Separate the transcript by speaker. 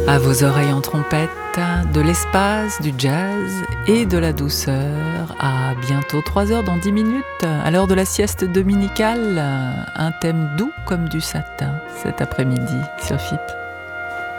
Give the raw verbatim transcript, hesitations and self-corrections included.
Speaker 1: À vos oreilles en trompette, de l'espace, du jazz et de la douceur. À bientôt trois heures dans dix minutes, à l'heure de la sieste dominicale. Un thème doux comme du satin cet après-midi sur F I P.